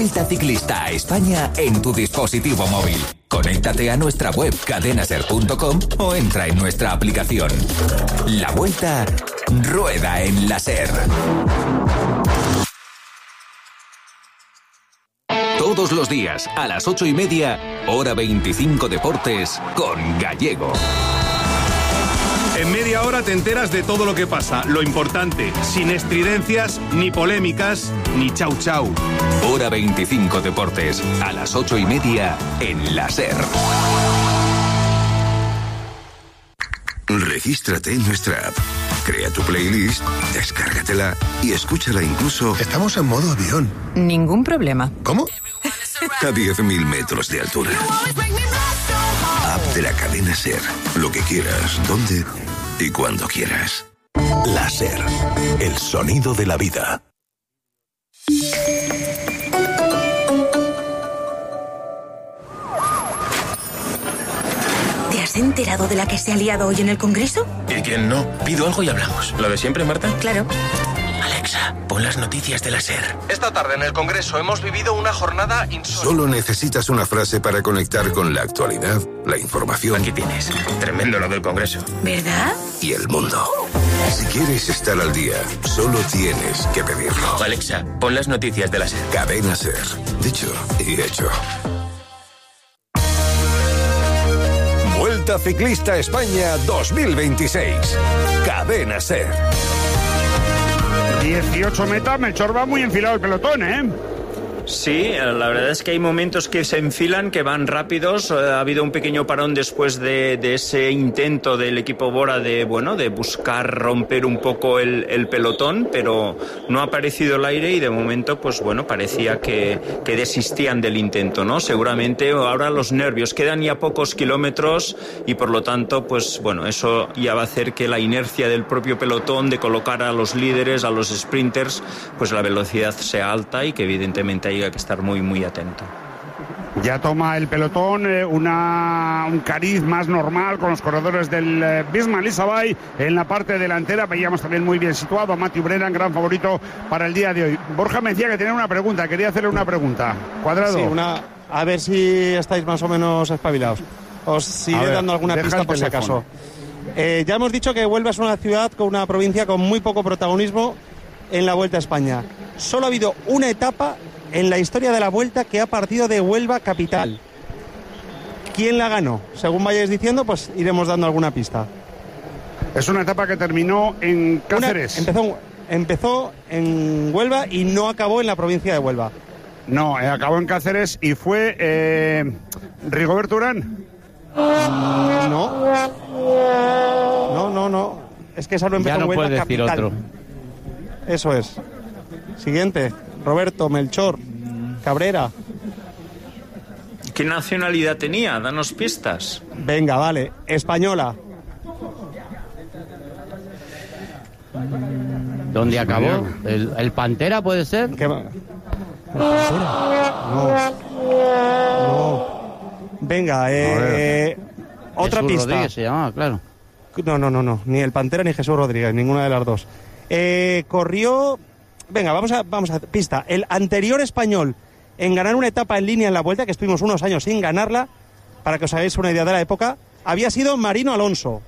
Vuelta Ciclista a España en tu dispositivo móvil. Conéctate a nuestra web cadenaser.com o entra en nuestra aplicación. La Vuelta rueda en la SER. Todos los días a las 8:30, hora 25 Deportes con Gallego. En media hora te enteras de todo lo que pasa, lo importante, sin estridencias, ni polémicas, ni chau chau. Hora 25 Deportes, a las 8:30 en la SER. Regístrate en nuestra app, crea tu playlist, descárgatela y escúchala incluso... Estamos en modo avión. Ningún problema. ¿Cómo? A 10.000 metros de altura. App de la cadena SER. Lo que quieras, donde y cuando quieras. La SER, el sonido de la vida. ¿Te has enterado de la que se ha liado hoy en el Congreso? ¿Y quién no? Pido algo y hablamos. ¿Lo de siempre, Marta? Claro. Alexa, pon las noticias de la SER. Esta tarde en el Congreso hemos vivido una jornada insólita. Solo necesitas una frase para conectar con la actualidad, la información... Aquí tienes. Tremendo lo del Congreso. ¿Verdad? ...y el mundo. Si quieres estar al día, solo tienes que pedirlo. Alexa, pon las noticias de la SER. Cadena SER. Dicho y hecho. Vuelta Ciclista España 2026. Cadena SER. 18 metas, Melchor va muy enfilado el pelotón, ¿eh? Sí, la verdad es que hay momentos que se enfilan, que van rápidos. Ha habido un pequeño parón después de ese intento del equipo Bora de buscar romper un poco el pelotón, pero no ha aparecido el aire y de momento, pues bueno, parecía que desistían del intento, ¿no? Seguramente ahora los nervios, quedan ya pocos kilómetros y por lo tanto, pues bueno, eso ya va a hacer que la inercia del propio pelotón de colocar a los líderes, a los sprinters, pues la velocidad sea alta y que evidentemente hay que estar muy, muy atento. Ya toma el pelotón un cariz más normal con los corredores del Bismarck Isabay en la parte delantera. Veíamos también muy bien situado a Matthew Brennan, gran favorito para el día de hoy. Borja me decía que tenía una pregunta, quería hacerle una pregunta. Cuadrado. Sí, a ver si estáis más o menos espabilados. Os iré dando alguna pista por si acaso. Ya hemos dicho que Huelva es una ciudad con una provincia con muy poco protagonismo en la Vuelta a España. Solo ha habido una etapa en la historia de la Vuelta que ha partido de Huelva capital. ¿Quién la ganó? Según vayáis diciendo, pues iremos dando alguna pista. Es una etapa que terminó en Cáceres. Empezó en Huelva y no acabó en la provincia de Huelva. No, acabó en Cáceres y fue Rigoberto Urán. No. Es que esa no empezó en Huelva capital. Ya no puedes decir otro. Eso es. Siguiente. Roberto, Melchor, Cabrera. ¿Qué nacionalidad tenía? Danos pistas. Venga, vale. Española. ¿Dónde acabó? ¿El Pantera puede ser? ¿El Pantera? No. Venga, otra Jesús pista. Rodríguez se llamaba, claro. No. Ni el Pantera ni Jesús Rodríguez, ninguna de las dos. Corrió... Venga, vamos a pista. El anterior español en ganar una etapa en línea en la Vuelta, que estuvimos unos años sin ganarla, para que os hagáis una idea de la época, había sido Marino Alonso,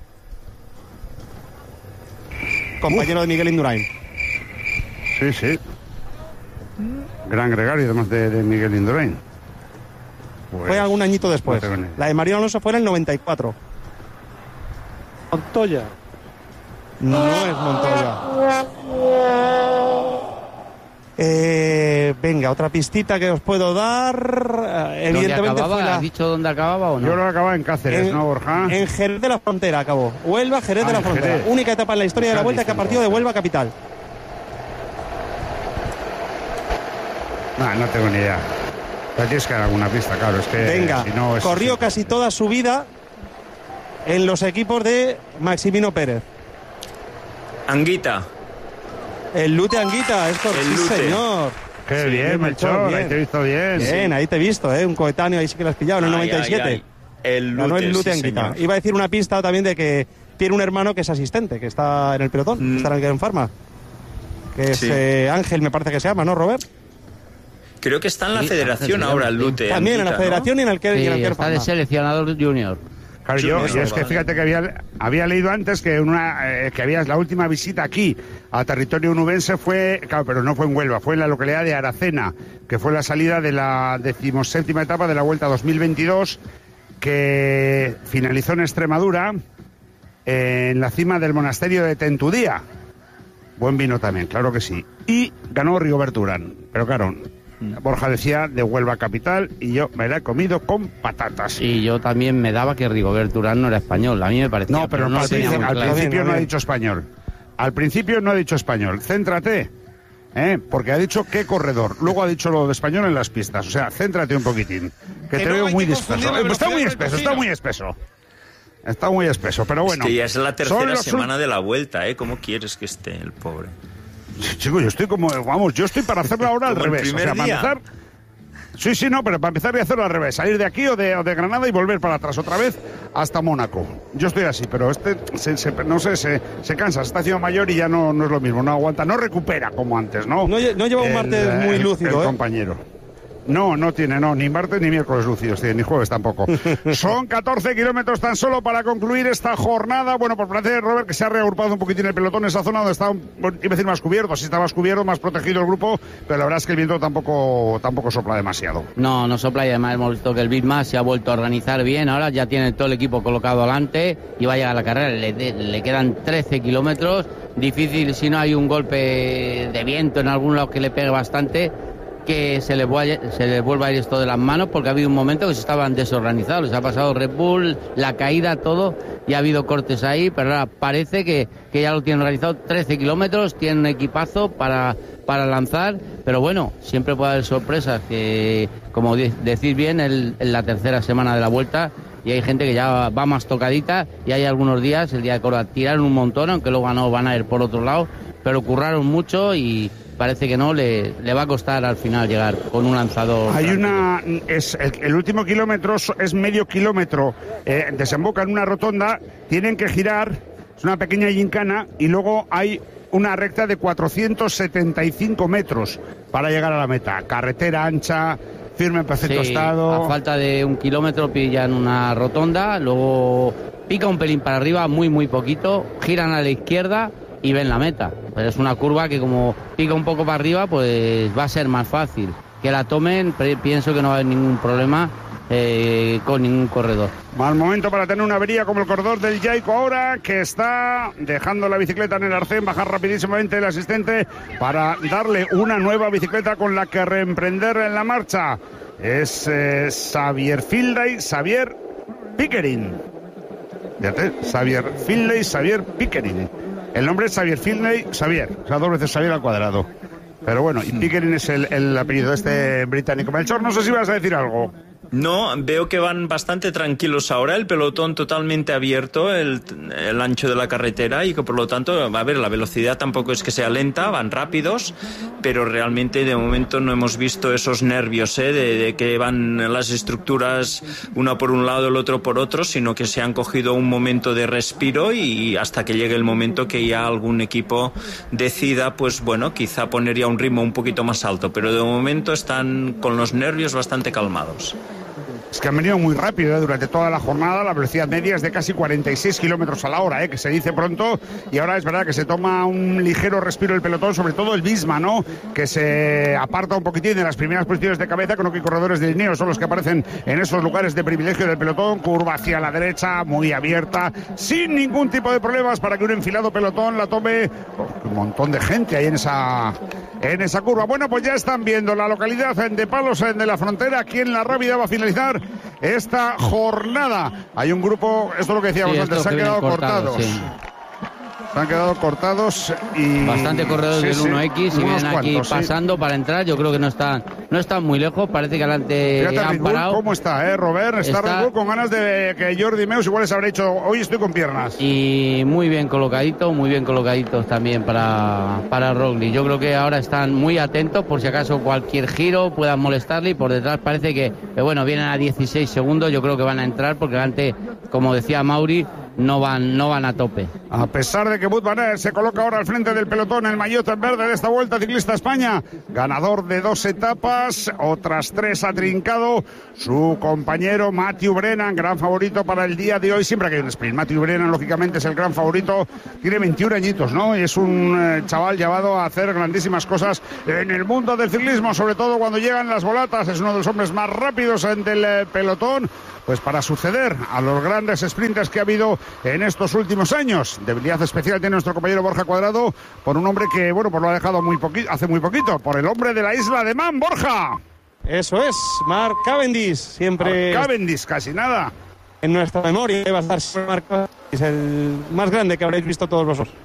compañero de Miguel Indurain. Sí. Gran gregario, además de Miguel Indurain. Pues, fue algún añito después. La de Marino Alonso fue en el 94. Montoya. No es Montoya. Venga, otra pistita que os puedo dar. Evidentemente ¿Has dicho dónde acababa o no? Yo creo que acababa en Cáceres, ¿no, Borja? En Jerez de la Frontera acabó. Huelva, Jerez de la Frontera. Jerez. Única etapa en la historia de la Vuelta que ha partido de Huelva capital. No tengo ni idea. Pero tienes que dar alguna pista, claro. Es que, venga, si no, corrió casi toda su vida en los equipos de Maximino Pérez. Anguita. El Lute Anguita, es correcto, sí, señor. Qué bien, Melchor, ahí te he visto bien. Bien, ahí te he visto, un coetáneo, ahí sí que lo has pillado, en el 97. El Lute Anguita. Señor. Iba a decir una pista también de que tiene un hermano que es asistente, que está en el pelotón, que está en el Gran Pharma. Que es Ángel, me parece que se llama, ¿no, Robert? Creo que está en la federación ahora, el Lute. También en la federación, ¿no? Y en el que está de seleccionador junior. Claro, yo es que fíjate que había leído antes que había la última visita aquí a territorio onubense fue, claro, pero no fue en Huelva, fue en la localidad de Aracena, que fue la salida de la 17ª etapa de la Vuelta 2022, que finalizó en Extremadura, en la cima del monasterio de Tentudía. Buen vino también, claro que sí. Y ganó Rigoberto Urán, pero claro, Borja decía de Huelva capital y yo me la he comido con patatas. Y yo también me daba que Rigoberto Urán no era español, a mí me parecía. No, pero al principio no ha dicho español. Al principio no ha dicho español. Céntrate, porque ha dicho qué corredor. Luego ha dicho lo de español en las pistas. O sea, céntrate un poquitín, que te veo muy disperso. Está muy espeso. Está muy espeso, pero bueno. Es que ya es la tercera semana de la Vuelta, ¿Cómo quieres que esté el pobre? Chico, yo estoy yo estoy para hacerlo ahora al revés. O sea, para empezar. Sí, no, pero para empezar voy a hacerlo al revés. Salir de aquí o de Granada y volver para atrás otra vez hasta Mónaco. Yo estoy así, pero se cansa, está haciendo mayor y ya no es lo mismo, no aguanta, no recupera como antes, ¿no? No lleva un martes muy lúcido, el compañero. No tiene, ni martes ni miércoles lúcidos, ni jueves tampoco. Son 14 kilómetros tan solo para concluir esta jornada. Bueno, por parece, Robert, que se ha reagrupado un poquitín el pelotón en esa zona donde está, iba a decir más cubierto, sí está más cubierto, más protegido el grupo, pero la verdad es que el viento tampoco sopla demasiado. No sopla, y además hemos visto que el Bitma se ha vuelto a organizar bien, ahora ya tiene todo el equipo colocado adelante y va a llegar a la carrera, le quedan 13 kilómetros, difícil si no hay un golpe de viento en algún lado que le pegue bastante, que se les vuelva a ir esto de las manos, porque ha habido un momento que se estaban desorganizados, les ha pasado Red Bull, la caída, todo, y ha habido cortes ahí, pero ahora parece que ya lo tienen organizado. 13 kilómetros, tienen un equipazo para lanzar, pero bueno, siempre puede haber sorpresas, que como decís bien, en la tercera semana de la Vuelta, y hay gente que ya va más tocadita, y hay algunos días, el día de Córdoba, tiraron un montón, aunque luego no van a ir por otro lado, pero curraron mucho y parece que no, le va a costar al final llegar con un lanzador. Hay el último kilómetro es medio kilómetro, desemboca en una rotonda, tienen que girar, es una pequeña gincana, y luego hay una recta de 475 metros para llegar a la meta. Carretera ancha, firme en perfecto estado. A falta de un kilómetro pillan una rotonda, luego pica un pelín para arriba, muy poquito, giran a la izquierda y ven la meta. Pero es una curva que como pica un poco para arriba, pues va a ser más fácil. Que la tomen, pienso que no va a haber ningún problema con ningún corredor. Mal momento para tener una avería como el corredor del Jaico ahora, que está dejando la bicicleta en el arcén, bajar rapidísimamente el asistente para darle una nueva bicicleta con la que reemprender en la marcha. Es Xavier Finlay, Xavier Pickering. Fíjate, Xavier Finlay, Xavier Pickering. El nombre es Xavier Finlay, Xavier, o sea, 2 veces Xavier al cuadrado. Pero bueno, y Pickering es el apellido de este británico. Melchor, no sé si vas a decir algo. No, veo que van bastante tranquilos ahora, el pelotón totalmente abierto, el ancho de la carretera, y que por lo tanto, a ver, la velocidad tampoco es que sea lenta, van rápidos, pero realmente de momento no hemos visto esos nervios de que van las estructuras una por un lado, el otro por otro, sino que se han cogido un momento de respiro y hasta que llegue el momento que ya algún equipo decida, pues bueno, quizá poner ya un ritmo un poquito más alto, pero de momento están con los nervios bastante calmados. Es que han venido muy rápido durante toda la jornada. La velocidad media es de casi 46 kilómetros a la hora, que se dice pronto. Y ahora es verdad que se toma un ligero respiro el pelotón, sobre todo el Visma, ¿no? Que se aparta un poquitín de las primeras posiciones de cabeza, con lo que corredores de Ineos son los que aparecen en esos lugares de privilegio del pelotón. Curva hacia la derecha, muy abierta, sin ningún tipo de problemas para que un enfilado pelotón la tome. Un montón de gente ahí en esa curva. Bueno, pues ya están viendo la localidad de Palos de la Frontera. Aquí en La Rábida va a finalizar esta jornada. Hay un grupo, esto es lo que decíamos antes, se han quedado cortados. Sí. Se han quedado cortados y... Bastante corredores del 1X y vienen aquí pasando para entrar. Yo creo que no están muy lejos. Parece que adelante han parado. ¿Cómo está, Robert? Está Red Bull con ganas de que Jordi Meus igual les habrá dicho, hoy estoy con piernas. Y muy bien colocaditos también para Roglic. Yo creo que ahora están muy atentos por si acaso cualquier giro puedan molestarle, y por detrás parece que bueno, vienen a 16 segundos. Yo creo que van a entrar porque delante, como decía Mauri, no van a tope. A pesar de que Wout van Aert se coloca ahora al frente del pelotón, el maillot en verde de esta Vuelta Ciclista España, ganador de 2 etapas, otras 3 ha trincado su compañero Matthew Brennan, gran favorito para el día de hoy, siempre que hay un sprint. Matthew Brennan, lógicamente, es el gran favorito, tiene 21 añitos, ¿no? Y es un chaval llevado a hacer grandísimas cosas en el mundo del ciclismo, sobre todo cuando llegan las volatas, es uno de los hombres más rápidos del pelotón, pues para suceder a los grandes sprinters que ha habido en estos últimos años. Debilidad especial tiene nuestro compañero Borja Cuadrado por un hombre que, bueno, pues lo ha dejado hace muy poquito, por el hombre de la isla de Man, Borja. Eso es, Mark Cavendish, siempre... Mark Cavendish, casi nada. En nuestra memoria va a estar siempre Mark Cavendish, el más grande que habréis visto todos vosotros.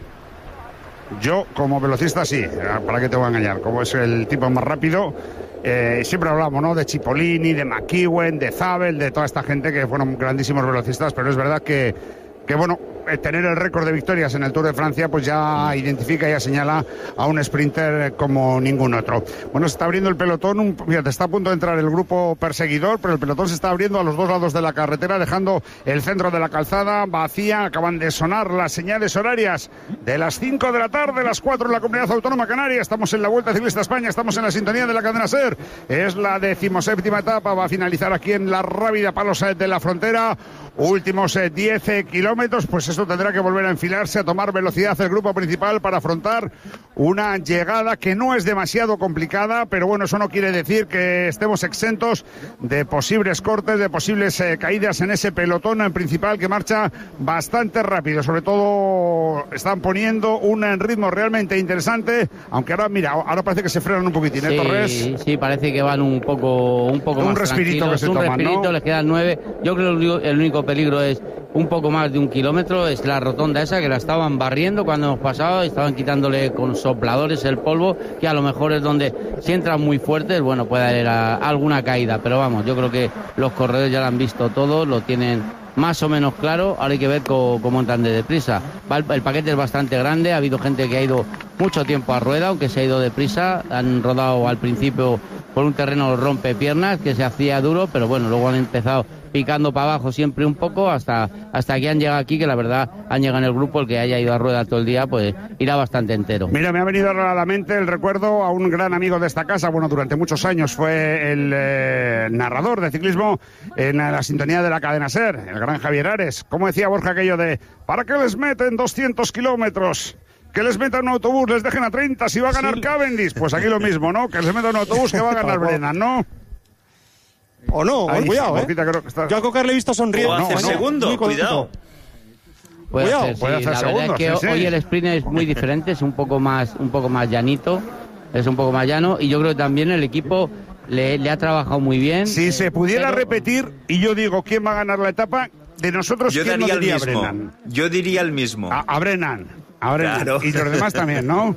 Yo, como velocista, sí, ¿para qué te voy a engañar? Como es el tipo más rápido... siempre hablamos, ¿no?, de Cipollini, de McEwen, de Zabel, de toda esta gente que fueron grandísimos velocistas, pero es verdad que bueno, tener el récord de victorias en el Tour de Francia pues ya identifica y ya señala a un sprinter como ningún otro. Bueno, se está abriendo el pelotón, fíjate, está a punto de entrar el grupo perseguidor, pero el pelotón se está abriendo a los 2 lados de la carretera, dejando el centro de la calzada vacía. Acaban de sonar las señales horarias de las 5 de la tarde, las 4 en la Comunidad Autónoma Canaria. Estamos en la Vuelta Ciclista España, estamos en la sintonía de la cadena SER. Es la 17ª etapa, va a finalizar aquí en la Rábida Palos de la Frontera. Últimos 10 kilómetros, pues esto tendrá que volver a enfilarse, a tomar velocidad el grupo principal para afrontar una llegada que no es demasiado complicada, pero bueno, eso no quiere decir que estemos exentos de posibles cortes, de posibles caídas en ese pelotón principal que marcha bastante rápido. Sobre todo están poniendo un ritmo realmente interesante, aunque ahora, mira, ahora parece que se frenan un poquitín, ¿eh, Torres? Sí, parece que van un poco más respirito que se toman, un respirito, ¿no? Les quedan 9. Yo creo que el único peligro es un poco más de 1 kilómetro, es la rotonda esa que la estaban barriendo cuando hemos pasado, estaban quitándole con sopladores el polvo, que a lo mejor es donde, si entran muy fuertes, bueno, puede haber alguna caída, pero vamos, yo creo que los corredores ya lo han visto todo, lo tienen más o menos claro, ahora hay que ver cómo entran de deprisa. El paquete es bastante grande, ha habido gente que ha ido mucho tiempo a rueda, aunque se ha ido deprisa, han rodado al principio por un terreno rompepiernas que se hacía duro, pero bueno, luego han empezado picando para abajo siempre un poco hasta que han llegado aquí, que la verdad han llegado en el grupo, el que haya ido a rueda todo el día pues irá bastante entero. Mira, me ha venido a la mente el recuerdo a un gran amigo de esta casa, bueno, durante muchos años fue el narrador de ciclismo en la sintonía de la cadena SER, el gran Javier Ares. Como decía Borja aquello de, ¿para qué les meten 200 kilómetros? Que les metan un autobús, les dejen a 30 si va a ganar Cavendish. Pues aquí lo mismo, ¿no? Que les metan un autobús que va a ganar Brennan, ¿no? O no, cuidado, Yo a Cocar le he visto sonreír. O hace segundo, cuidado. Puede hacer segundos. La verdad es que hoy el sprint es muy diferente, es un poco más llanito, es un poco más llano, y yo creo que también el equipo le ha trabajado muy bien. Si se pudiera repetir, y yo digo, ¿quién va a ganar la etapa? De nosotros, ¿quién no diría a Brennan? Yo diría el mismo. A Brennan. Claro. Y los demás también, ¿no?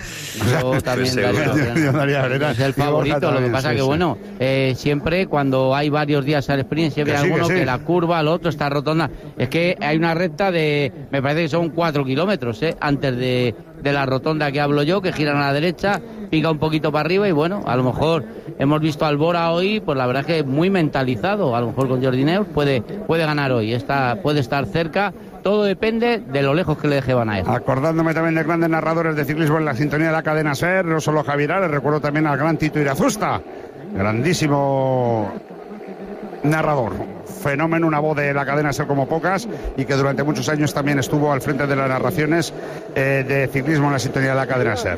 Yo también daría Brennan. Es el favorito, lo que pasa que bueno, siempre cuando hay varios días al sprint, siempre hay alguno que la curva, el otro está rotonda. Es que hay una recta de, me parece que son 4 kilómetros, antes de la rotonda que hablo yo, que giran a la derecha, pica un poquito para arriba y bueno, a lo mejor hemos visto al Bora hoy, pues la verdad es que muy mentalizado, a lo mejor con Jordi Neus puede ganar hoy, puede estar cerca. Todo depende de lo lejos que le deje Van Aert. Acordándome también de grandes narradores de ciclismo en la sintonía de la cadena SER, no solo Javier Ares, recuerdo también al gran Tito Irazusta, grandísimo narrador, fenómeno, una voz de la cadena SER como pocas, y que durante muchos años también estuvo al frente de las narraciones de ciclismo en la sintonía de la cadena SER.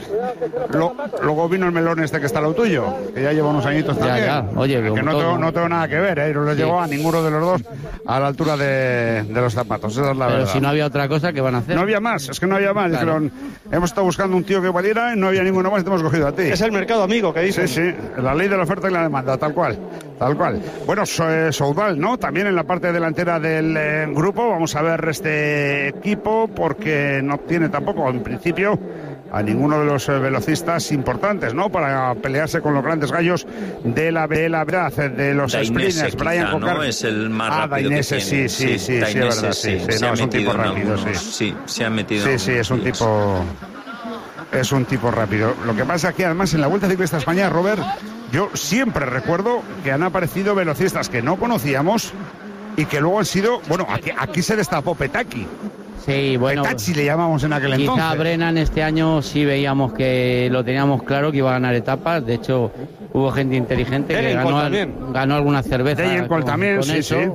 Luego vino el melón este que está lo tuyo, que ya lleva unos añitos también. Ya. Oye, que no tengo nada que ver, no les llegó a ninguno de los dos a la altura de los zapatos, esa es la verdad. Pero si no había otra cosa, ¿qué van a hacer? No había más, es que no había más. Claro. Dijeron, hemos estado buscando un tío que valiera y no había ninguno más y te hemos cogido a ti. Es el mercado amigo, que dicen. Sí, la ley de la oferta y la demanda, tal cual. Bueno, Soudal, ¿no? También en la parte delantera del grupo. Vamos a ver este equipo porque no tiene tampoco, en principio, a ninguno de los velocistas importantes, ¿no? Para pelearse con los grandes gallos de la verdad, de los sprinters. Brian Cocar, ¿no? Es el más rápido Dainese, que tiene. Sí, es verdad. Sí, no, es un tipo rápido, sí, se ha metido. Sí, es un tipo... Es un tipo rápido. Lo que pasa es que además en la Vuelta Ciclista España, Robert, yo siempre recuerdo que han aparecido velocistas que no conocíamos y que luego han sido, bueno, aquí se destapó Petacchi. Sí, bueno, Petacchi le llamamos en aquel entonces. Quizá Brennan este año sí veíamos que lo teníamos claro que iba a ganar etapas. De hecho, hubo gente inteligente que ganó alguna cerveza con eso.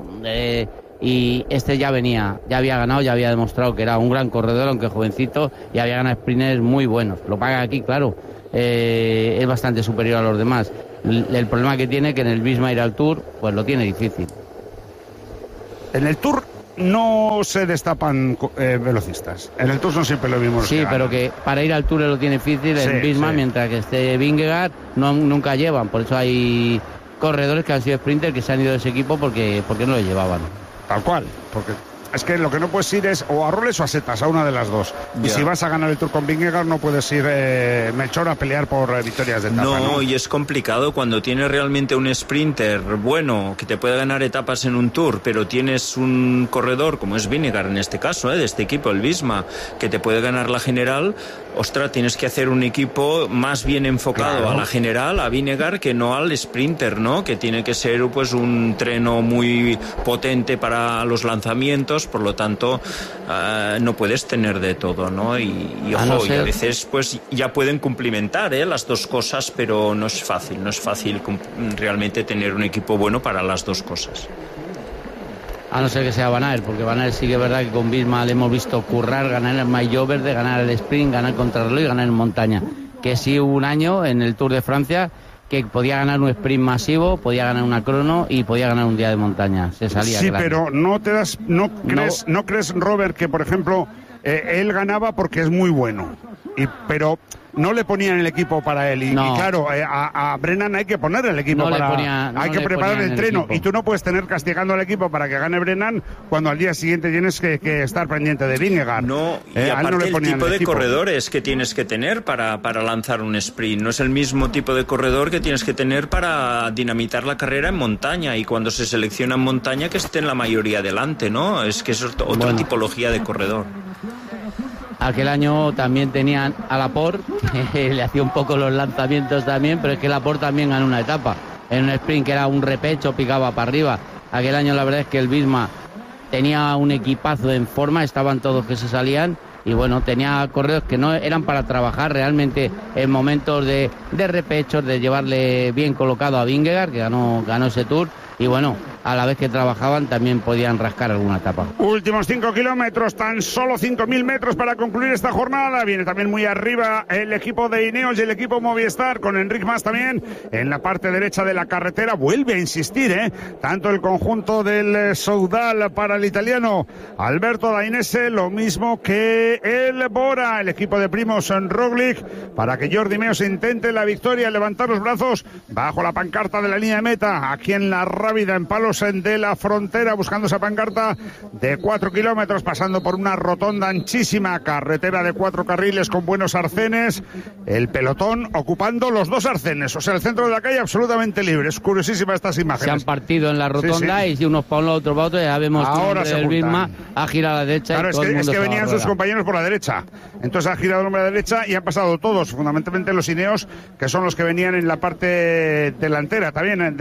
Y este ya había ganado, ya había demostrado que era un gran corredor, aunque jovencito, y había ganado sprinters muy buenos. Lo paga aquí, claro, es bastante superior a los demás. El problema que tiene que en el Visma ir al Tour, pues lo tiene difícil. En el Tour no se destapan velocistas. En el Tour son siempre lo mismo. Sí, pero que para ir al Tour lo tiene difícil en Visma, mientras que este Vingegaard nunca llevan. Por eso hay corredores que han sido sprinters que se han ido de ese equipo porque no lo llevaban. Tal cual, porque es que lo que no puedes ir es o a Roles o a Setas, a una de las dos. Y si vas a ganar el Tour con Vingegaard no puedes ir, Melchor, a pelear por victorias de etapa. No, y es complicado cuando tienes realmente un sprinter bueno que te puede ganar etapas en un Tour, pero tienes un corredor como es Vingegaard en este caso, de este equipo, el Visma, que te puede ganar la general. Ostras, tienes que hacer un equipo más bien enfocado a la general, a Vingegaard, que no al sprinter, ¿no? Que tiene que ser pues un treno muy potente para los lanzamientos, por lo tanto no puedes tener de todo, ¿no? Y ojo, y a veces pues ya pueden cumplimentar las dos cosas, pero no es fácil realmente tener un equipo bueno para las dos cosas. A no ser que sea Van Aert, porque Van Aert sí que es verdad que con Visma le hemos visto currar, ganar el Maillot Verde, ganar el sprint, ganar el contrarreloj y ganar en montaña. Que sí hubo un año en el Tour de Francia que podía ganar un sprint masivo, podía ganar una crono y podía ganar un día de montaña. Se salía. Sí, pero no crees, Robert, que por ejemplo él ganaba porque es muy bueno, pero no le ponían el equipo para él y claro, a Brennan hay que poner el equipo hay que preparar el entreno y tú no puedes tener castigando al equipo para que gane Brennan cuando al día siguiente tienes que estar pendiente de Vingegaard. Y aparte el tipo de corredores que tienes que tener para lanzar un sprint no es el mismo tipo de corredor que tienes que tener para dinamitar la carrera en montaña, y cuando se selecciona en montaña que estén la mayoría delante, ¿no? Es que es otra tipología de corredor. Aquel año también tenían a Laporte, que le hacía un poco los lanzamientos también, pero es que Laporte también ganó una etapa. En un sprint que era un repecho, picaba para arriba. Aquel año la verdad es que el Visma tenía un equipazo en forma, estaban todos que se salían, y bueno, tenía corredores que no eran para trabajar realmente en momentos de repechos, de llevarle bien colocado a Vingegaard, que ganó ese Tour, y bueno, a la vez que trabajaban también podían rascar alguna etapa. Últimos 5 kilómetros, tan solo 5.000 metros para concluir esta jornada. Viene también muy arriba el equipo de Ineos y el equipo Movistar, con Enric Mas también en la parte derecha de la carretera. Vuelve a insistir, tanto el conjunto del Soudal para el italiano Alberto Dainese, lo mismo que el Bora, el equipo de Primož Roglič, para que Jordi Meeus intente la victoria, levantar los brazos bajo la pancarta de la línea de meta, aquí en la Rábida, en Palos de la Frontera, buscando esa pancarta de 4 kilómetros, pasando por una rotonda anchísima, carretera de 4 carriles con buenos arcenes, el pelotón ocupando los 2 arcenes, o sea, el centro de la calle absolutamente libre. Es curiosísima estas imágenes. Se han partido en la rotonda, y si unos para un lado, otro para otro, ya vemos ahora que el Visma ha girado a la derecha. Claro, es que venían sus compañeros por la derecha, entonces ha girado el hombre a la derecha y han pasado todos, fundamentalmente los Ineos, que son los que venían en la parte delantera también de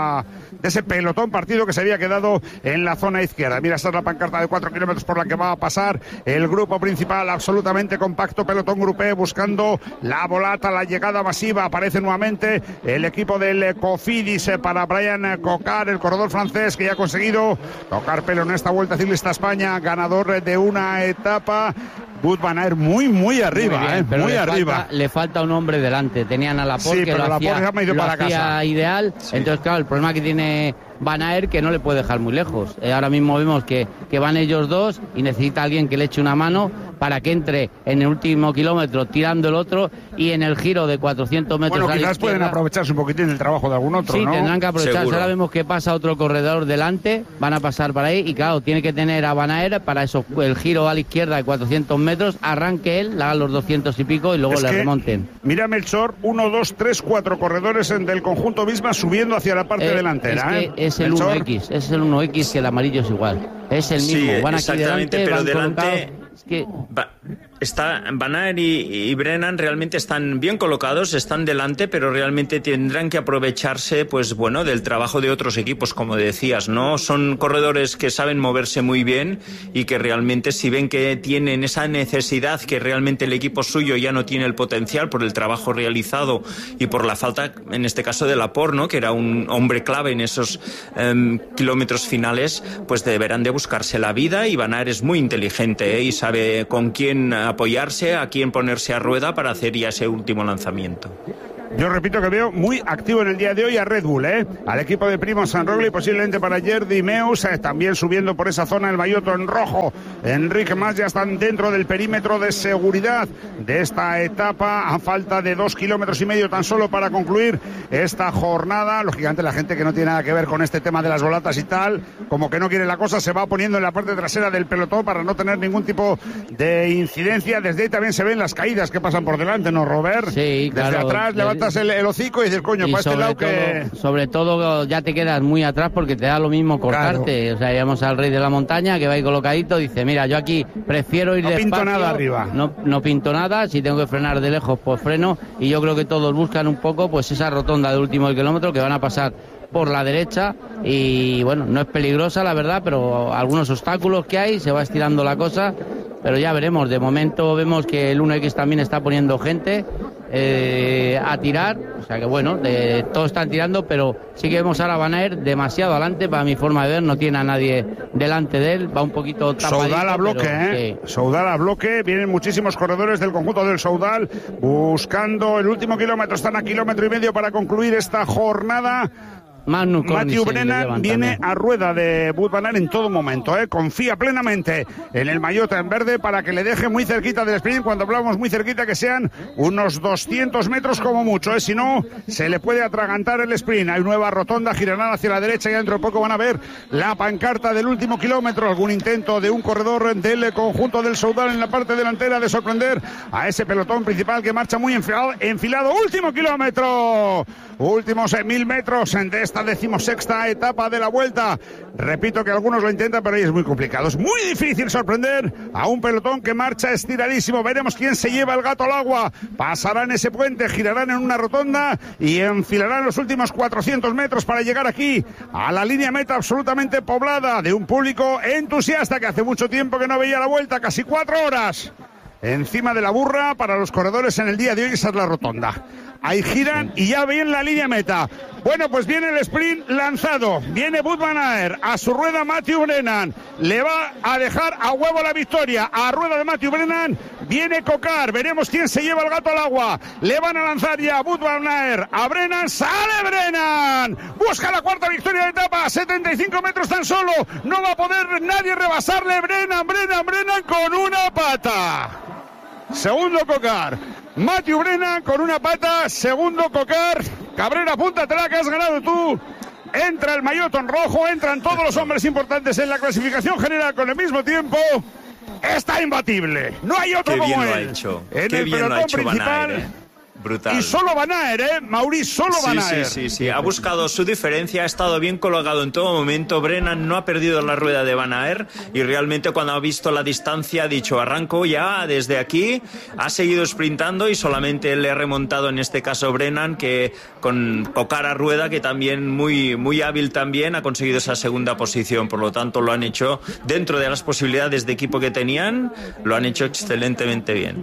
ese pelotón partido que se había quedado en la zona izquierda. Mira, esta es la pancarta de 4 kilómetros por la que va a pasar el grupo principal, absolutamente compacto, pelotón grupé, buscando la volata, la llegada masiva. Aparece nuevamente el equipo del Cofidis para Brian Cocar, el corredor francés, que ya ha conseguido tocar pelo en esta Vuelta Ciclista a España, ganador de una etapa. Wout van Aert muy arriba, muy, bien, muy arriba. Le falta un hombre delante. Tenían a Laporte, que lo hacía ideal. Sí. Entonces, claro, el problema que tiene Van Aert, que no le puede dejar muy lejos. Ahora mismo vemos que van ellos dos y necesita alguien que le eche una mano para que entre en el último kilómetro tirando el otro, y en el giro de 400 metros bueno, quizás pueden aprovecharse un poquitín del trabajo de algún otro, sí, ¿no? Tendrán que aprovecharse. Seguro. Ahora vemos que pasa otro corredor delante, van a pasar por ahí, y claro, tiene que tener a Van Aert para eso, el giro a la izquierda de 400 metros, arranque él, haga los 200 y pico y luego le remonten. Mira, Melchor, 1, 2, 3, 4 corredores del conjunto Visma subiendo hacia la parte delantera. Es el 1X, es el 1X, que el amarillo es igual. Es el mismo, sí, van aquí exactamente, delante, pero van delante... Es que... Van Aert y Brennan realmente están bien colocados, están delante, pero realmente tendrán que aprovecharse, pues bueno, del trabajo de otros equipos, como decías, ¿no? Son corredores que saben moverse muy bien y que realmente, si ven que tienen esa necesidad, que realmente el equipo suyo ya no tiene el potencial por el trabajo realizado y por la falta, en este caso, de Laporte, ¿no? Que era un hombre clave en esos kilómetros finales, pues deberán de buscarse la vida. Y Van Aert es muy inteligente, y sabe con quién apoyarse, a quién ponerse a rueda para hacer ya ese último lanzamiento. Yo repito que veo muy activo en el día de hoy a Red Bull, al equipo de Primož Roglič, posiblemente para Jordi Meus, también subiendo por esa zona el maillot en rojo. Enrique Mas ya están dentro del perímetro de seguridad de esta etapa, a falta de 2,5 kilómetros tan solo para concluir esta jornada. Lógicamente la gente que no tiene nada que ver con este tema de las volatas y tal, como que no quiere la cosa, se va poniendo en la parte trasera del pelotón para no tener ningún tipo de incidencia. Desde ahí también se ven las caídas que pasan por delante, ¿no, Robert? Sí, claro. Desde atrás levantas el hocico y dices, coño, para este lado que... Sobre todo ya te quedas muy atrás porque te da lo mismo cortarte. Claro. O sea, llegamos al rey de la montaña que va ahí colocadito, dice, mira, yo aquí prefiero ir despacio. No pinto nada arriba. No pinto nada, si tengo que frenar de lejos, pues freno. Y yo creo que todos buscan un poco pues esa rotonda del último kilómetro que van a pasar por la derecha y bueno, no es peligrosa la verdad, pero algunos obstáculos que hay, se va estirando la cosa, pero ya veremos. De momento vemos que el 1X también está poniendo gente a tirar, o sea que bueno, todos están tirando, pero sí que vemos ahora a Van Aert demasiado adelante para mi forma de ver, no tiene a nadie delante de él, va un poquito tapadito. Soudal a bloque, pero, sí. Soudal a bloque, vienen muchísimos corredores del conjunto del Soudal buscando el último kilómetro, están a 1,5 kilómetros para concluir esta jornada. Mathieu Brennan viene también a rueda de Wout van Aert en todo momento, confía plenamente en el maillot en verde para que le deje muy cerquita del sprint. Cuando hablamos muy cerquita, que sean unos 200 metros como mucho, si no se le puede atragantar el sprint. Hay nueva rotonda, girarán hacia la derecha y dentro de poco van a ver la pancarta del último kilómetro. Algún intento de un corredor del conjunto del Soudal en la parte delantera de sorprender a ese pelotón principal que marcha muy enfilado. Último kilómetro, últimos 1.000 metros de esta 16ª etapa de la Vuelta. Repito que algunos lo intentan, pero ahí es muy complicado. Es muy difícil sorprender a un pelotón que marcha estiradísimo. Veremos quién se lleva el gato al agua. Pasarán ese puente, girarán en una rotonda y enfilarán los últimos 400 metros para llegar aquí a la línea meta absolutamente poblada de un público entusiasta que hace mucho tiempo que no veía la Vuelta, casi 4 horas encima de la burra para los corredores en el día de hoy. Esa es la rotonda. Ahí giran y ya ven la línea meta. Bueno, pues viene el sprint lanzado. Viene Wout van Aert. A su rueda Mathieu Brennan. Le va a dejar a huevo la victoria. A rueda de Mathieu Brennan viene Cocar. Veremos quién se lleva el gato al agua. Le van a lanzar ya a Wout van Aert. A Brennan. ¡Sale Brennan! Busca la 4ª victoria de etapa. 75 metros tan solo. No va a poder nadie rebasarle. Brennan con una pata. Segundo Cocar. Mathieu Brennan con una pata. Segundo Cocar. Cabrera, apúntatela que has ganado tú. Entra el maillot en rojo. Entran todos los hombres importantes en la clasificación general con el mismo tiempo. Está imbatible. No hay otro como él. En el pelotón principal. Brutal. Y solo Van Aert, Maurice, solo Van Aert. Sí. Ha buscado su diferencia, ha estado bien colocado en todo momento. Brennan no ha perdido la rueda de Van Aert y realmente cuando ha visto la distancia ha dicho arranco ya desde aquí. Ha seguido sprintando y solamente le ha remontado en este caso Brennan, que con Cocar a rueda, que también muy hábil también, ha conseguido esa segunda posición. Por lo tanto lo han hecho dentro de las posibilidades de equipo que tenían, lo han hecho excelentemente bien.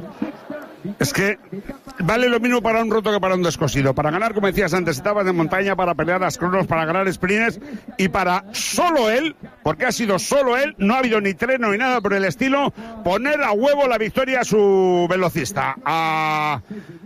Es que vale lo mismo para un roto que para un descosido. Para ganar, como decías antes, etapas de montaña, para pelear las cronos, para ganar sprints y para solo él, porque ha sido solo él, no ha habido ni treno ni nada por el estilo, poner a huevo la victoria a su velocista. A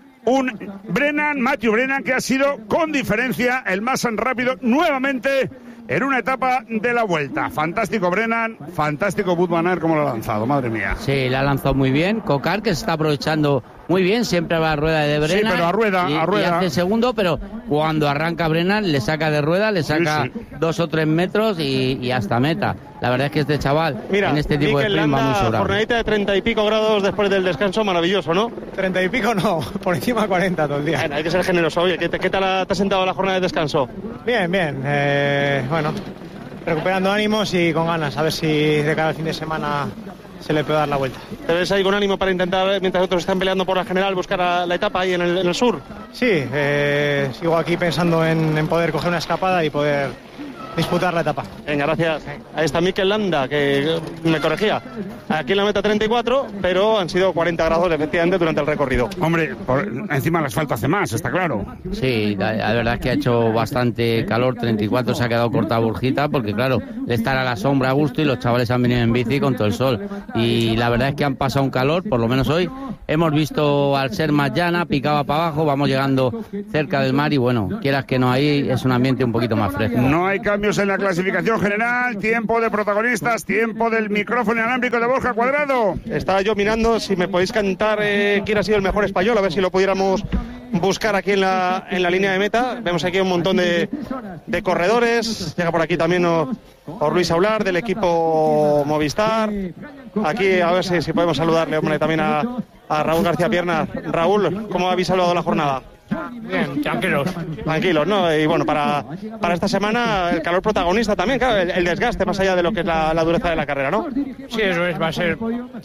un Mathieu Brennan, que ha sido con diferencia el más rápido nuevamente en una etapa de la Vuelta. Fantástico Brennan, fantástico Wout van Aert como lo ha lanzado, madre mía. Sí, la ha lanzado muy bien. Cocar, que se está aprovechando muy bien, siempre va a rueda de Brennan. Sí, pero a rueda. Y hace segundo, pero cuando arranca Brennan le saca de rueda, le saca 2 o 3 metros y hasta meta. La verdad es que este chaval, mira, en este tipo de sprint va muy sobrado. Jornadita de 30 y pico grados después del descanso, maravilloso, ¿no? 30 y pico no, por encima de 40 todo el día. Bueno, hay que ser generoso. Oye, ¿qué tal te ha sentado la jornada de descanso? Bien. Bueno, recuperando ánimos y con ganas. A ver si de cada fin de semana se le puede dar la vuelta. ¿Te ves ahí con ánimo para intentar, mientras otros están peleando por la general, buscar la etapa ahí en el sur? Sí, sigo aquí pensando en poder coger una escapada y poder disputar la etapa. Venga, gracias. Ahí está Mikel Landa, que me corregía. Aquí en la meta 34, pero han sido 40 grados efectivamente durante el recorrido. Hombre, encima el asfalto hace más, está claro. Sí, la verdad es que ha hecho bastante calor, 34 se ha quedado corta Burjita, porque claro, de estar a la sombra a gusto y los chavales han venido en bici con todo el sol. Y la verdad es que han pasado un calor, por lo menos hoy. Hemos visto, al ser más llana, picaba para abajo, vamos llegando cerca del mar y bueno, quieras que no, ahí es un ambiente un poquito más fresco. No hay cambios en la clasificación general, tiempo de protagonistas, tiempo del micrófono inalámbrico de Borja Cuadrado. Estaba yo mirando si me podéis cantar quién ha sido el mejor español, a ver si lo pudiéramos buscar aquí en la línea de meta. Vemos aquí un montón de corredores, llega por aquí también por Luis Aular del equipo Movistar. Aquí a ver si podemos saludarle, hombre, también a Raúl García Piernas. Raúl, ¿cómo habéis saludado la jornada? Bien, tranquilos, ¿no? Y bueno, para esta semana el calor protagonista también, claro, el desgaste más allá de lo que es la dureza de la carrera, ¿no? Sí, eso es, va a ser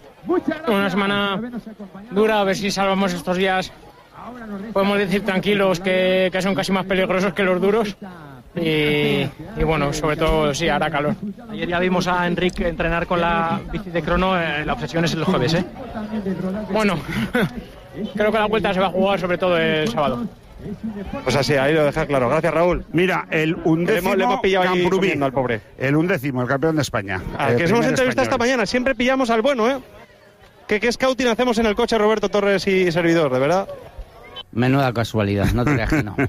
una semana dura, a ver si salvamos estos días. Podemos decir tranquilos que son casi más peligrosos que los duros. Y bueno, sobre todo sí, hará calor. Ayer ya vimos a Enrique entrenar con la bici de crono, la obsesión es el jueves, ¿eh? Bueno, creo que la vuelta se va a jugar sobre todo el sábado. Pues así, ahí lo deja claro. Gracias, Raúl. Mira, el undécimo le hemos pillado ahí Camprubí, al pobre. El undécimo, el campeón de España. Que hemos entrevistado esta mañana, siempre pillamos al bueno, ¿eh? ¿Qué scouting hacemos en el coche, Roberto Torres y servidor, de verdad? Menuda casualidad, no te creas que no.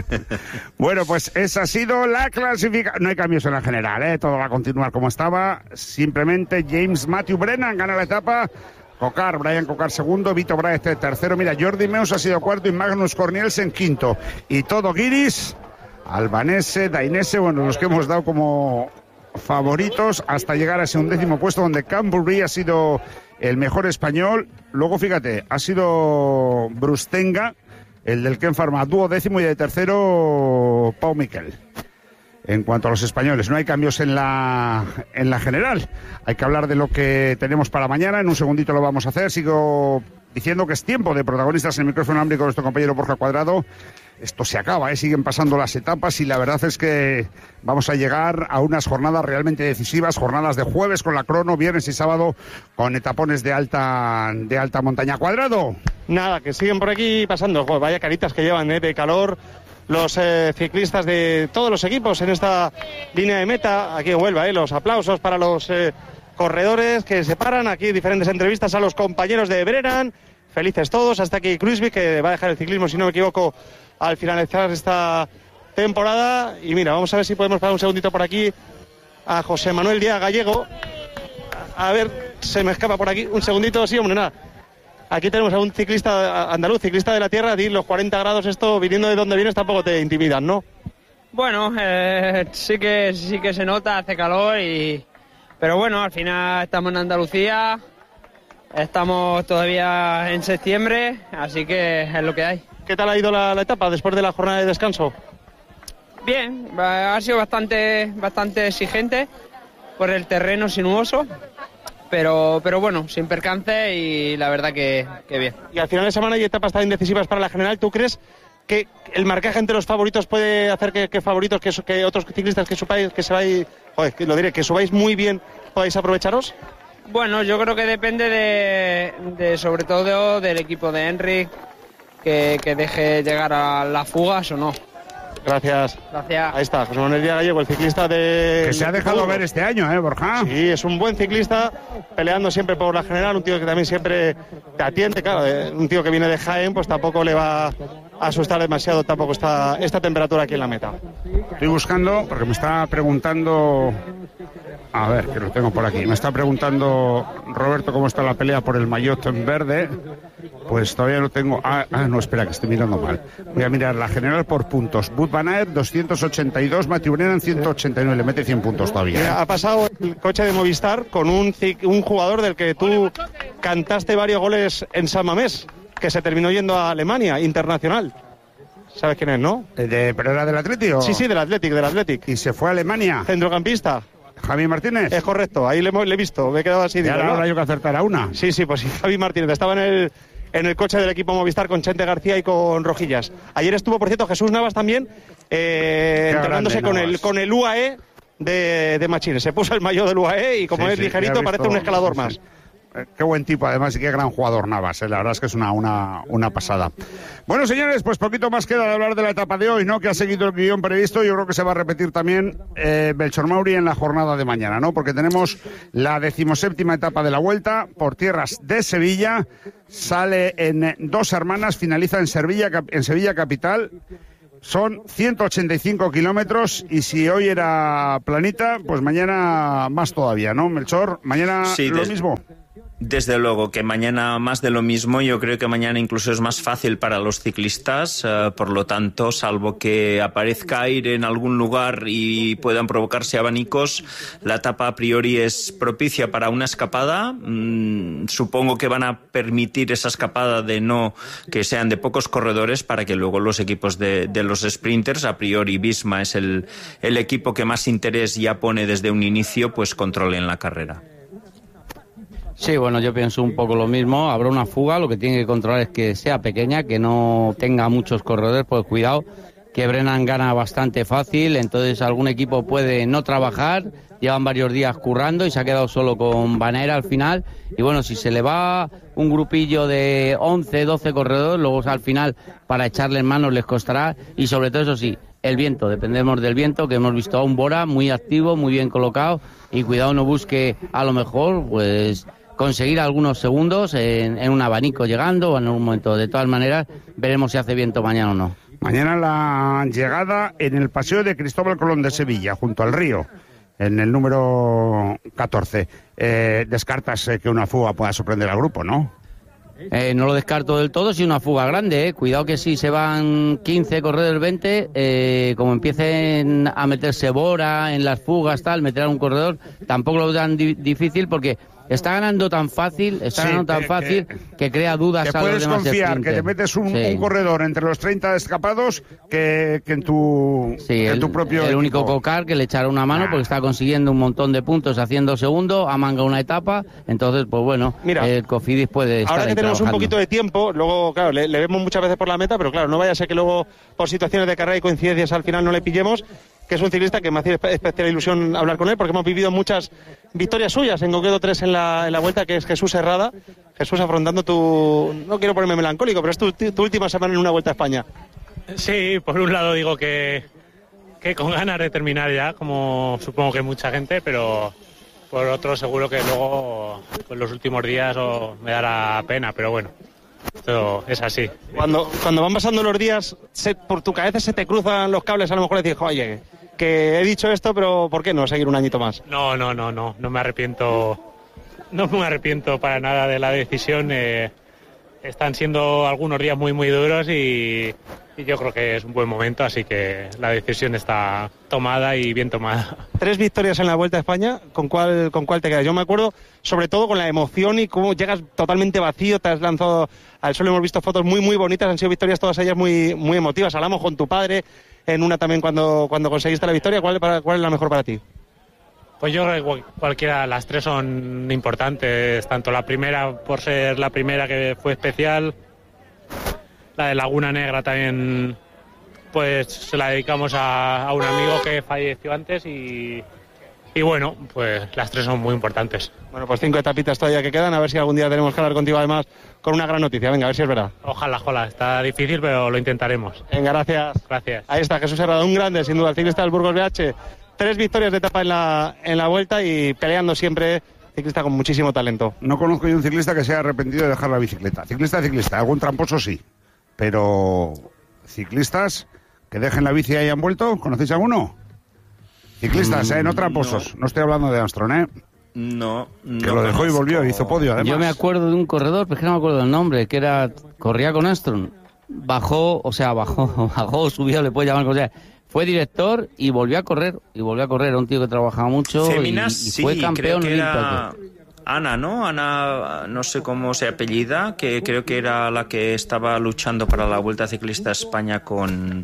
Bueno, pues esa ha sido la clasificación. No hay cambios en la general, todo va a continuar como estaba. Simplemente James Matthew Brennan gana la etapa. Brian Cocar segundo, Vito Brahe tercero. Mira, Jordi Meus ha sido cuarto y Magnus Cornielsen quinto. Y todo Guiris, Albanese, Dainese, bueno, los que hemos dado como favoritos hasta llegar a ese undécimo puesto donde Camprubí ha sido el mejor español. Luego, fíjate, ha sido Brustenga, el del Ken Pharma, duodécimo, y de tercero Pau Miquel. En cuanto a los españoles, no hay cambios en la general. Hay que hablar de lo que tenemos para mañana. En un segundito lo vamos a hacer. Sigo diciendo que es tiempo de protagonistas en el micrófono inalámbrico de nuestro compañero Borja Cuadrado. Esto se acaba, siguen pasando las etapas y la verdad es que vamos a llegar a unas jornadas realmente decisivas, jornadas de jueves con la crono, viernes y sábado con etapones de alta montaña. Cuadrado. Nada, que siguen por aquí pasando. Joder, vaya caritas que llevan de calor los ciclistas de todos los equipos en esta línea de meta. Aquí en Huelva, los aplausos para los corredores que se paran. Aquí diferentes entrevistas a los compañeros de Brennan. Felices todos, hasta aquí Kruijswijk, que va a dejar el ciclismo, si no me equivoco, al finalizar esta temporada. Y mira, vamos a ver si podemos parar un segundito por aquí a José Manuel Díaz Gallego. A ver, se me escapa por aquí un segundito. Sí, hombre, nada. Aquí tenemos a un ciclista andaluz, ciclista de la tierra. Los 40 grados, esto viniendo de donde vienes tampoco te intimidan, ¿no? Bueno, sí que se nota, hace calor, pero bueno, al final estamos en Andalucía, estamos todavía en septiembre, así que es lo que hay. ¿Qué tal ha ido la etapa después de la jornada de descanso? Bien, ha sido bastante exigente por el terreno sinuoso, pero bueno, sin percance y la verdad que bien. Y al final de semana hay etapas tan indecisivas para la general. ¿Tú crees que el marcaje entre los favoritos puede hacer que favoritos, que otros ciclistas que subáis muy bien, podáis aprovecharos? Bueno, yo creo que depende de sobre todo del equipo de Enric, que deje llegar a las fugas o no. Gracias. Ahí está, José Manuel Díaz Gallego, el ciclista de... Que se ha dejado ver este año, Borja? Sí, es un buen ciclista, peleando siempre por la general, un tío que también siempre te atiende, claro, un tío que viene de Jaén, pues tampoco le va a asustar demasiado tampoco esta temperatura aquí en la meta. Estoy buscando, porque me está preguntando... A ver, que lo tengo por aquí. Me está preguntando Roberto cómo está la pelea por el maillot en verde. Pues todavía no tengo... no, espera, que estoy mirando mal. Voy a mirar la general por puntos. Wout van Aert, 282, Mathieu Brennan, 189. Le mete 100 puntos todavía. Mira, ha pasado el coche de Movistar con un jugador del que tú cantaste varios goles en San Mamés, que se terminó yendo a Alemania, internacional. ¿Sabes quién es, no? ¿Pero era del Athletic o...? Sí, del Athletic. ¿Y se fue a Alemania? Centrocampista. Javi Martínez. Es correcto, ahí le he visto, me he quedado así. Y ahora yo que acertará una. Sí, pues sí, Javi Martínez estaba en el coche del equipo Movistar con Chente García y con Rojillas. Ayer estuvo, por cierto, Jesús Navas también, entrenándose con el UAE de Machines. Se puso el maillot del UAE y como es ligerito parece un escalador más. Qué buen tipo, además, y qué gran jugador Navas, la verdad es que es una pasada. Bueno, señores, pues poquito más queda de hablar de la etapa de hoy, ¿no? Que ha seguido el guión previsto. Yo creo que se va a repetir también Belchor Mauri en la jornada de mañana, ¿no? Porque tenemos la 17ª etapa de la Vuelta por tierras de Sevilla. Sale en Dos Hermanas, finaliza en Sevilla capital. Son 185 kilómetros y si hoy era planita, pues mañana más todavía, ¿no, Melchor? Mañana sí, lo mismo. Desde luego que mañana más de lo mismo. Yo creo que mañana incluso es más fácil para los ciclistas, por lo tanto, salvo que aparezca aire en algún lugar y puedan provocarse abanicos, la etapa a priori es propicia para una escapada. Supongo que van a permitir esa escapada de no que sean de pocos corredores para que luego los equipos de los sprinters, a priori Visma es el equipo que más interés ya pone desde un inicio, pues controlen la carrera. Sí, bueno, yo pienso un poco lo mismo. Habrá una fuga, lo que tiene que controlar es que sea pequeña, que no tenga muchos corredores, pues cuidado, que Brennan gana bastante fácil, entonces algún equipo puede no trabajar, llevan varios días currando y se ha quedado solo con Vanera al final, y bueno, si se le va un grupillo de 11, 12 corredores, luego al final para echarle en manos les costará, y sobre todo eso sí, el viento, dependemos del viento, que hemos visto a un Bora muy activo, muy bien colocado, y cuidado no busque a lo mejor, pues conseguir algunos segundos en un abanico llegando o en un momento. De todas maneras, veremos si hace viento mañana o no. Mañana la llegada en el Paseo de Cristóbal Colón de Sevilla, junto al río, en el número 14. Descartas que una fuga pueda sorprender al grupo, ¿no? No lo descarto del todo, si una fuga grande, Cuidado que si se van 15 corredores 20, como empiecen a meterse Bora en las fugas, meter a un corredor, tampoco lo dan difícil porque está ganando tan fácil, que crea dudas a los demás. Puedes confiar que te metes un corredor entre los 30 escapados que en tu propio el único Cocar que le echará una mano porque está consiguiendo un montón de puntos haciendo segundo, a manga una etapa, entonces pues bueno, mira, el Cofidis puede estar ahora que tenemos trabajando. Un poquito de tiempo, luego claro, le vemos muchas veces por la meta, pero claro, no vaya a ser que luego por situaciones de carrera y coincidencias al final no le pillemos, que es un ciclista que me hace especial ilusión hablar con él, porque hemos vivido muchas victorias suyas, en concreto 3 en la Vuelta, que es Jesús Herrada. Jesús, afrontando no quiero ponerme melancólico, pero es tu última semana en una Vuelta a España. Sí, por un lado digo que con ganas de terminar ya, como supongo que mucha gente, pero por otro seguro que luego pues los últimos días me dará pena, pero bueno, esto es así. Cuando van pasando los días, por tu cabeza se te cruzan los cables, a lo mejor decís, oye, que he dicho esto, pero ¿por qué no seguir un añito más? No me arrepiento. No me arrepiento para nada de la decisión. Están siendo algunos días muy, muy duros y yo creo que es un buen momento, así que la decisión está tomada y bien tomada. 3 victorias en la Vuelta a España, ¿con cuál te quedas? Yo me acuerdo, sobre todo, con la emoción y cómo llegas totalmente vacío, te has lanzado al suelo, hemos visto fotos muy, muy bonitas, han sido victorias todas ellas muy, muy emotivas. Hablamos con tu padre en una también cuando conseguiste la victoria. ¿Cuál es la mejor para ti? Pues yo creo que cualquiera, las 3 son importantes, tanto la primera por ser la primera que fue especial, la de Laguna Negra también, pues se la dedicamos a un amigo que falleció antes y bueno, pues las 3 son muy importantes. Bueno, pues 5 etapitas todavía que quedan, a ver si algún día tenemos que hablar contigo además con una gran noticia. Venga, a ver si es verdad. Ojalá, está difícil, pero lo intentaremos. Venga, gracias. Gracias. Ahí está Jesús Herrada, un grande, sin duda, el ciclista del Burgos BH. 3 victorias de etapa en la Vuelta y peleando siempre, ciclista con muchísimo talento. No conozco yo un ciclista que se haya arrepentido de dejar la bicicleta. Ciclista, algún tramposo sí, pero ciclistas que dejen la bici y hayan vuelto, ¿conocéis alguno? Ciclistas, no tramposos, no estoy hablando de Armstrong, No. Que lo dejó y volvió, hizo podio además. Yo me acuerdo de un corredor, pero es que no me acuerdo del nombre, que corría con Armstrong, bajó, subió, le puede llamar como sea. Fue director y volvió a correr, era un tío que trabajaba mucho Féminas, y fue campeón. Creo que era Ana, ¿no? Ana, no sé cómo se apellida, que creo que era la que estaba luchando para la Vuelta Ciclista a España con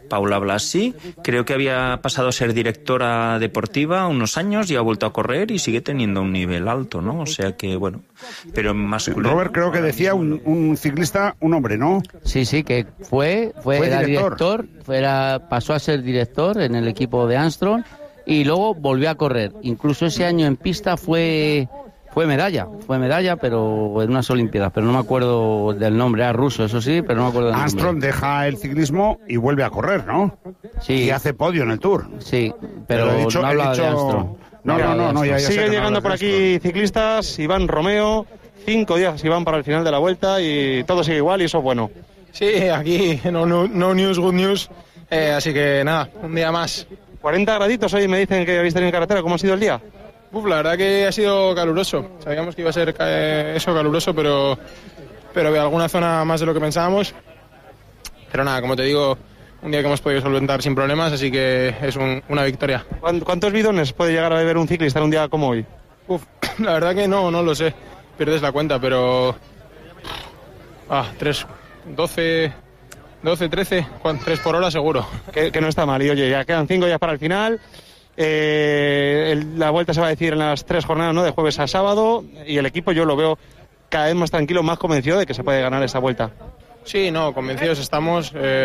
Paula Blasi, creo que había pasado a ser directora deportiva unos años y ha vuelto a correr y sigue teniendo un nivel alto, ¿no? O sea que, bueno, pero masculino. Robert, creo que decía un ciclista, un hombre, ¿no? Sí, que era director, pasó a ser director en el equipo de Armstrong y luego volvió a correr. Incluso ese año en pista fue medalla, pero en unas Olimpiadas, pero no me acuerdo del nombre, era ruso, eso sí, pero no me acuerdo del nombre. Armstrong deja el ciclismo y vuelve a correr, ¿no? Sí. Y hace podio en el Tour. Sí, pero no habla de Armstrong. No, ya siguen llegando por aquí ciclistas, Iván Romeo, 5 días Iván para el final de la vuelta y todo sigue igual y eso es bueno. Sí, aquí no news, good news, así que nada, un día más. 40 graditos hoy me dicen que habéis tenido en carretera, ¿cómo ha sido el día? La verdad que ha sido caluroso. Sabíamos que iba a ser caluroso, pero de alguna zona más de lo que pensábamos. Pero nada, como te digo, un día que hemos podido solventar sin problemas, así que es una victoria. ¿Cuántos bidones puede llegar a beber un ciclista en un día como hoy? La verdad que no lo sé. Pierdes la cuenta, pero... 12, 13, 3 por hora seguro. Que no está mal. Y oye, ya quedan 5 días para el final. La vuelta se va a decir en las 3 jornadas, ¿no? De jueves a sábado, y el equipo yo lo veo cada vez más tranquilo, más convencido de que se puede ganar esta vuelta. Sí, convencidos estamos.